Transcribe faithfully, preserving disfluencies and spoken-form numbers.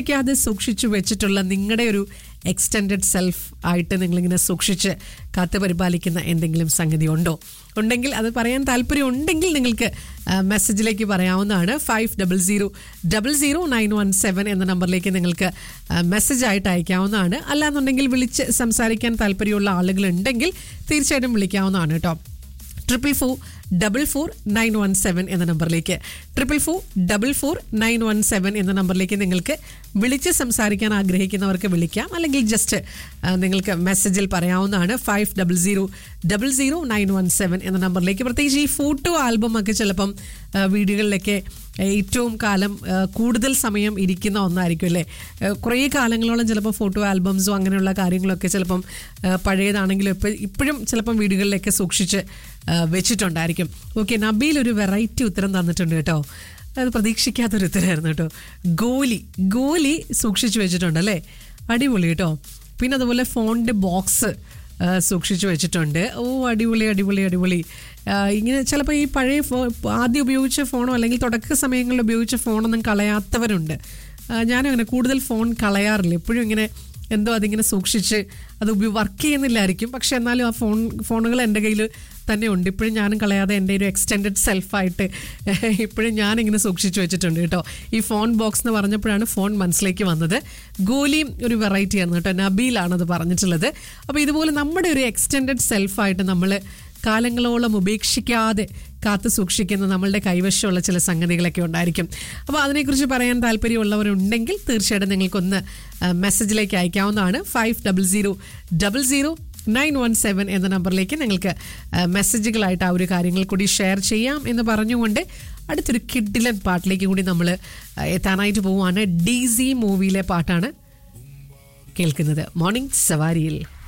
ാതെ സൂക്ഷിച്ചു വെച്ചിട്ടുള്ള നിങ്ങളുടെ ഒരു എക്സ്റ്റെൻഡഡ് സെൽഫ് ആയിട്ട് നിങ്ങളിങ്ങനെ സൂക്ഷിച്ച് കാത്തു പരിപാലിക്കുന്ന എന്തെങ്കിലും സംഗതി ഉണ്ടോ? ഉണ്ടെങ്കിൽ അത് പറയാൻ താല്പര്യം ഉണ്ടെങ്കിൽ നിങ്ങൾക്ക് മെസ്സേജിലേക്ക് പറയാവുന്നതാണ്. Five double zero double zero nine one seven എന്ന നമ്പറിലേക്ക് നിങ്ങൾക്ക് മെസ്സേജായിട്ട് അയക്കാവുന്നതാണ്. അല്ലാന്നുണ്ടെങ്കിൽ വിളിച്ച് സംസാരിക്കാൻ താല്പര്യമുള്ള ആളുകളുണ്ടെങ്കിൽ തീർച്ചയായിട്ടും വിളിക്കാവുന്നതാണ് കേട്ടോ. Triple four double four nine one seven എന്ന നമ്പറിലേക്ക് triple four double four nine one seven എന്ന നമ്പറിലേക്ക് നിങ്ങൾക്ക് വിളിച്ച് സംസാരിക്കാൻ ആഗ്രഹിക്കുന്നവർക്ക് വിളിക്കാം. അല്ലെങ്കിൽ ജസ്റ്റ് നിങ്ങൾക്ക് മെസ്സേജിൽ പറയാവുന്നതാണ്. Five double zero double zero nine one seven എന്ന നമ്പറിലേക്ക്. പ്രത്യേകിച്ച് ഈ ഫോട്ടോ ആൽബം ഒക്കെ ചിലപ്പം വീടുകളിലൊക്കെ ഏറ്റവും കാലം കൂടുതൽ സമയം ഇരിക്കുന്ന ഒന്നായിരിക്കും അല്ലേ. കുറേ കാലങ്ങളോളം ചിലപ്പോൾ ഫോട്ടോ ആൽബംസും അങ്ങനെയുള്ള കാര്യങ്ങളൊക്കെ ചിലപ്പം പഴയതാണെങ്കിലും ഇപ്പോൾ ഇപ്പോഴും ചിലപ്പം വീടുകളിലൊക്കെ സൂക്ഷിച്ച് വെച്ചിട്ടുണ്ടായിരിക്കും. ഓക്കെ, നബീൽ ഒരു വെറൈറ്റി ഉത്തരം തന്നിട്ടുണ്ട് കേട്ടോ. അത് പ്രതീക്ഷിക്കാത്തൊരു ഉത്തരമായിരുന്നു കേട്ടോ. ഗോലി ഗോലി സൂക്ഷിച്ചു വെച്ചിട്ടുണ്ട് അല്ലേ, അടിപൊളി കേട്ടോ. പിന്നെ അതുപോലെ ഫോണിൻ്റെ ബോക്സ് സൂക്ഷിച്ചു വെച്ചിട്ടുണ്ട്. ഓ അടിപൊളി അടിപൊളി അടിപൊളി. ഇങ്ങനെ ചിലപ്പോൾ ഈ പഴയ ഫോ ആദ്യം ഉപയോഗിച്ച ഫോണോ അല്ലെങ്കിൽ തുടക്ക സമയങ്ങളിൽ ഉപയോഗിച്ച ഫോണൊന്നും കളയാത്തവരുണ്ട്. ഞാനും അങ്ങനെ കൂടുതൽ ഫോൺ കളയാറില്ല. എപ്പോഴും ഇങ്ങനെ എന്തോ അതിങ്ങനെ സൂക്ഷിച്ച് അത് ഉപയോഗ വർക്ക് ചെയ്യുന്നില്ലായിരിക്കും, പക്ഷെ എന്നാലും ആ ഫോൺ ഫോണുകൾ എൻ്റെ കയ്യിൽ തന്നെ ഉണ്ട്. ഇപ്പോഴും ഞാനും കളയാതെ എൻ്റെ ഒരു എക്സ്റ്റെൻഡഡ് സെൽഫായിട്ട് ഇപ്പോഴും ഞാനിങ്ങനെ സൂക്ഷിച്ച് വെച്ചിട്ടുണ്ട് കേട്ടോ. ഈ ഫോൺ ബോക്സ് എന്ന് പറഞ്ഞപ്പോഴാണ് ഫോൺ മനസ്സിലേക്ക് വന്നത്. ഗോലിയും ഒരു വെറൈറ്റി ആണ് കേട്ടോ. നബീലാണത് പറഞ്ഞിട്ടുള്ളത്. അപ്പോൾ ഇതുപോലെ നമ്മുടെ ഒരു എക്സ്റ്റെൻഡഡ് സെൽഫായിട്ട് നമ്മൾ കാലങ്ങളോളം ഉപേക്ഷിക്കാതെ കാത്തു സൂക്ഷിക്കുന്ന നമ്മളുടെ കൈവശമുള്ള ചില സംഗതികളൊക്കെ ഉണ്ടായിരിക്കും. അപ്പോൾ അതിനെക്കുറിച്ച് പറയാൻ താല്പര്യമുള്ളവരുണ്ടെങ്കിൽ തീർച്ചയായിട്ടും നിങ്ങൾക്കൊന്ന് മെസ്സേജിലേക്ക് അയക്കാവുന്നതാണ്. Five double zero double zero nine one seven എന്ന നമ്പറിലേക്ക് നിങ്ങൾക്ക് മെസ്സേജുകളായിട്ട് ആ ഒരു കാര്യങ്ങൾ കൂടി ഷെയർ ചെയ്യാം എന്ന് പറഞ്ഞുകൊണ്ട് അടുത്തൊരു കിഡിലൻ പാട്ടിലേക്ക് കൂടി നമ്മൾ എത്താനായിട്ട് പോവുകയാണ്. ഡി സി മൂവിയിലെ പാട്ടാണ് കേൾക്കുന്നത് മോർണിംഗ് സവാരിയിൽ.